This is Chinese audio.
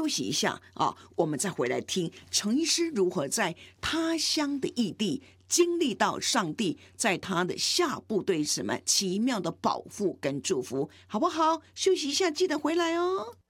息一下啊，我们再回来听程医师如何在他乡的异地经历到上帝在他的下部对什么奇妙的保护跟祝福，好不好？休息一下，记得回来哦。